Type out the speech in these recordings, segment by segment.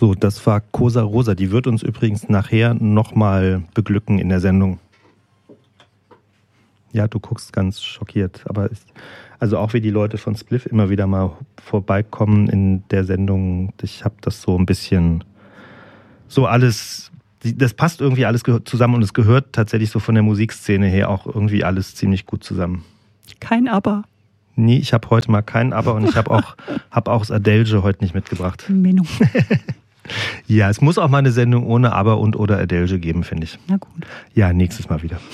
So, das war Cosa Rosa. Die wird uns übrigens nachher nochmal beglücken in der Sendung. Ja, du guckst ganz schockiert. Aber also auch wie die Leute von Spliff immer wieder mal vorbeikommen in der Sendung. Ich habe das so ein bisschen so alles, das passt irgendwie alles zusammen und es gehört tatsächlich so von der Musikszene her auch irgendwie alles ziemlich gut zusammen. Kein Aber. Nee, ich habe heute mal keinen Aber und ich habe auch das Adelge heute nicht mitgebracht. Menno. Ja, es muss auch mal eine Sendung ohne Aber und oder Adelge geben, finde ich. Na gut. Ja, nächstes Mal wieder.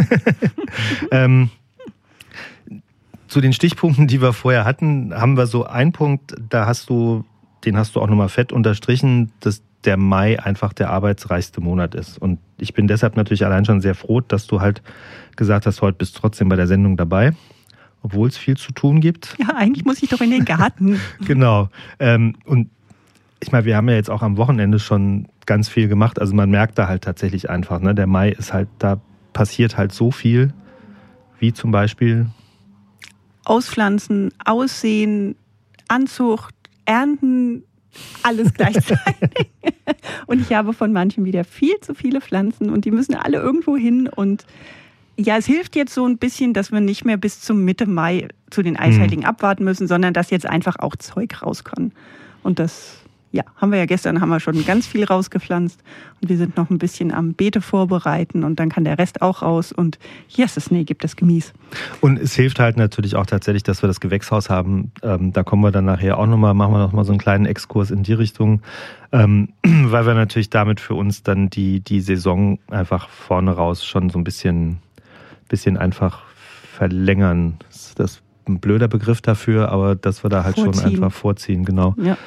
Zu den Stichpunkten, die wir vorher hatten, haben wir so einen Punkt, den hast du auch nochmal fett unterstrichen, dass der Mai einfach der arbeitsreichste Monat ist. Und ich bin deshalb natürlich allein schon sehr froh, dass du halt gesagt hast, heute bist du trotzdem bei der Sendung dabei, obwohl es viel zu tun gibt. Ja, eigentlich muss ich doch in den Garten. Genau. Und ich meine, wir haben ja jetzt auch am Wochenende schon ganz viel gemacht. Also man merkt da halt tatsächlich einfach, ne? Der Mai ist halt, da passiert halt so viel, wie zum Beispiel Auspflanzen, Aussehen, Anzucht, Ernten, alles gleichzeitig. Und ich habe von manchen wieder viel zu viele Pflanzen und die müssen alle irgendwo hin. Und ja, es hilft jetzt so ein bisschen, dass wir nicht mehr bis zum Mitte Mai zu den Eisheiligen abwarten müssen, sondern dass jetzt einfach auch Zeug raus kann. Und das, ja, haben wir schon ganz viel rausgepflanzt und wir sind noch ein bisschen am Beete vorbereiten und dann kann der Rest auch raus und hier ist es, gibt es Gemüse. Und es hilft halt natürlich auch tatsächlich, dass wir das Gewächshaus haben. Da kommen wir dann nachher auch machen wir nochmal so einen kleinen Exkurs in die Richtung, weil wir natürlich damit für uns dann die Saison einfach vorne raus schon so ein bisschen einfach verlängern. Das ist ein blöder Begriff dafür, aber dass wir da halt schon einfach vorziehen, genau. Ja.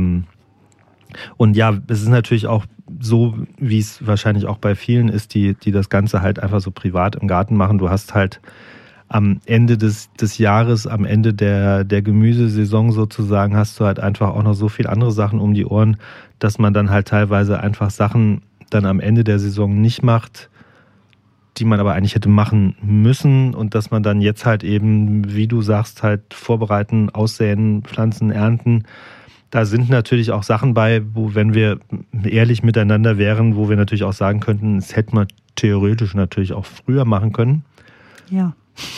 Und ja, es ist natürlich auch so, wie es wahrscheinlich auch bei vielen ist, die das Ganze halt einfach so privat im Garten machen. Du hast halt am Ende des Jahres, am Ende der Gemüsesaison sozusagen, hast du halt einfach auch noch so viel andere Sachen um die Ohren, dass man dann halt teilweise einfach Sachen dann am Ende der Saison nicht macht, die man aber eigentlich hätte machen müssen und dass man dann jetzt halt eben, wie du sagst, halt vorbereiten, aussäen, pflanzen, ernten. Da sind natürlich auch Sachen bei, wo, wenn wir ehrlich miteinander wären, wo wir natürlich auch sagen könnten, das hätte man theoretisch natürlich auch früher machen können. Ja.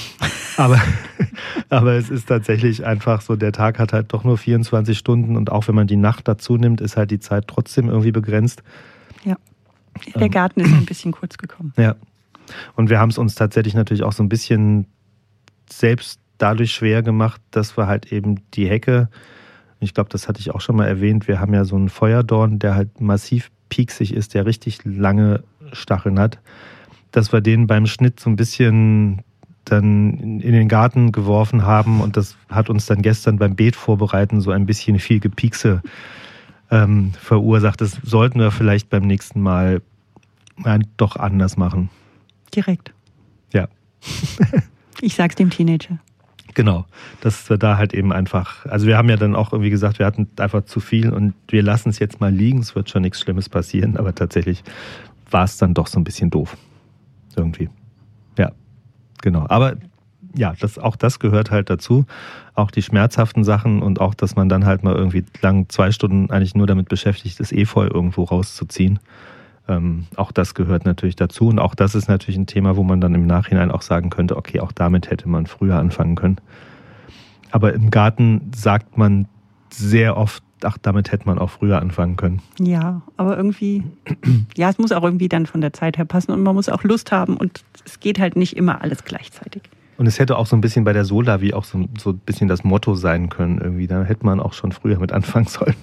Aber es ist tatsächlich einfach so, der Tag hat halt doch nur 24 Stunden und auch wenn man die Nacht dazu nimmt, ist halt die Zeit trotzdem irgendwie begrenzt. Ja, der Garten ist ein bisschen kurz gekommen. Ja, und wir haben es uns tatsächlich natürlich auch so ein bisschen selbst dadurch schwer gemacht, dass wir halt eben die Hecke, ich glaube, das hatte ich auch schon mal erwähnt, wir haben ja so einen Feuerdorn, der halt massiv pieksig ist, der richtig lange Stacheln hat, dass wir den beim Schnitt so ein bisschen dann in den Garten geworfen haben und das hat uns dann gestern beim Beet vorbereiten so ein bisschen viel Gepiekse verursacht. Das sollten wir vielleicht beim nächsten Mal doch anders machen. Direkt. Ja. Ich sag's dem Teenager. Genau, dass wir da halt eben einfach, also wir haben ja dann auch irgendwie gesagt, wir hatten einfach zu viel und wir lassen es jetzt mal liegen, es wird schon nichts Schlimmes passieren, aber tatsächlich war es dann doch so ein bisschen doof. Irgendwie. Ja, genau. Aber ja, auch das gehört halt dazu. Auch die schmerzhaften Sachen und auch, dass man dann halt mal irgendwie lang 2 Stunden eigentlich nur damit beschäftigt ist, Efeu irgendwo rauszuziehen. Auch das gehört natürlich dazu und auch das ist natürlich ein Thema, wo man dann im Nachhinein auch sagen könnte, okay, auch damit hätte man früher anfangen können. Aber im Garten sagt man sehr oft, ach, damit hätte man auch früher anfangen können. Ja, aber irgendwie, ja, es muss auch irgendwie dann von der Zeit her passen und man muss auch Lust haben und es geht halt nicht immer alles gleichzeitig. Und es hätte auch so ein bisschen bei der Solavi auch so ein bisschen das Motto sein können irgendwie, da hätte man auch schon früher mit anfangen sollen.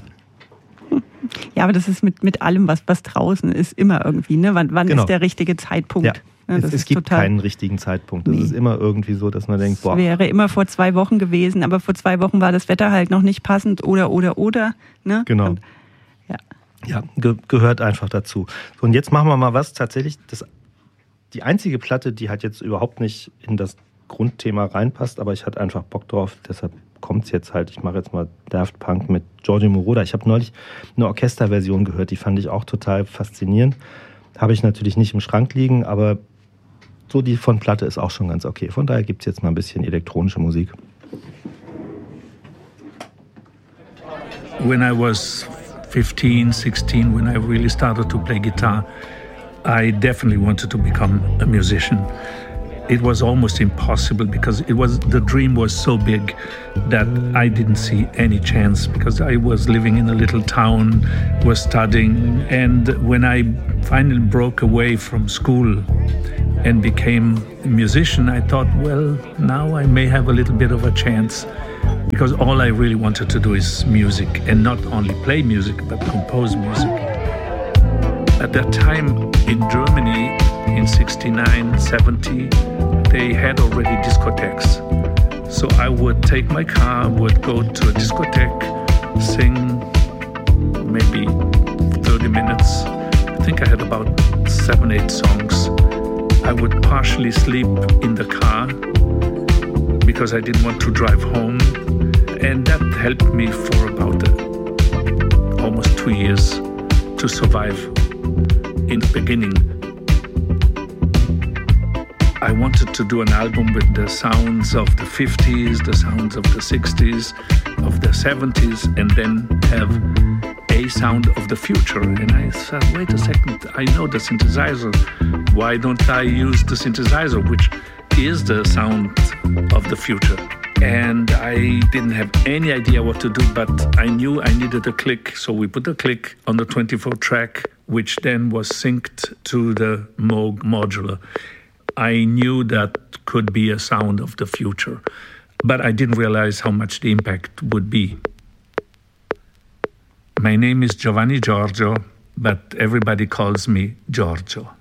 Ja, aber das ist mit allem, was draußen ist, immer irgendwie, ne? Wann genau. ist der richtige Zeitpunkt? Ja. Es gibt keinen richtigen Zeitpunkt. Es ist immer irgendwie so, dass man denkt, boah. Es wäre immer vor 2 Wochen gewesen, aber vor 2 Wochen war das Wetter halt noch nicht passend oder, ne? Genau. Und, ja, gehört einfach dazu. So, und jetzt machen wir mal was tatsächlich, die einzige Platte, die halt jetzt überhaupt nicht in das Grundthema reinpasst, aber ich hatte einfach Bock drauf, deshalb kommt es jetzt halt, ich mache jetzt mal Daft Punk mit Giorgio Moroder. Ich habe neulich eine Orchesterversion gehört, die fand ich auch total faszinierend. Habe ich natürlich nicht im Schrank liegen, aber so die von Platte ist auch schon ganz okay. Von daher gibt es jetzt mal ein bisschen elektronische Musik. When I was 15, 16, when I really started to play guitar, I definitely wanted to become a musician. It was almost impossible because the dream was so big that I didn't see any chance, because I was living in a little town, was studying, and when I finally broke away from school and became a musician, I thought, well, now I may have a little bit of a chance, because all I really wanted to do is music, and not only play music, but compose music. At that time in Germany, in 69, 70, they had already discotheques. So I would take my car, would go to a discotheque, sing maybe 30 minutes. I think I had about 7, 8 songs. I would partially sleep in the car because I didn't want to drive home. And that helped me for about almost 2 years to survive in the beginning. I wanted to do an album with the sounds of the 50s, the sounds of the 60s, of the 70s, and then have a sound of the future. And I said, wait a second, I know the synthesizer. Why don't I use the synthesizer, which is the sound of the future? And I didn't have any idea what to do, but I knew I needed a click. So we put a click on the 24 track, which then was synced to the Moog modular. I knew that could be a sound of the future, but I didn't realize how much the impact would be. My name is Giovanni Giorgio, but everybody calls me Giorgio.